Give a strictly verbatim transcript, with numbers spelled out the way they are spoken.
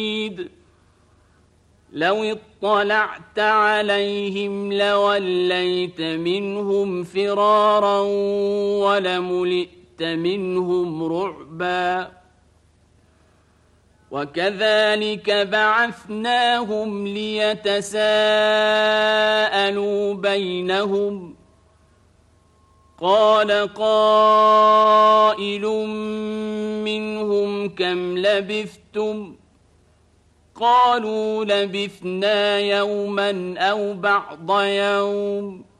لو اطلعت عليهم لوليت منهم فرارا ولملئت منهم رعبا وكذلك بعثناهم ليتساءلوا بينهم قال قائل منهم كم لبثتم قالوا لبثنا يوما أو بعض يوم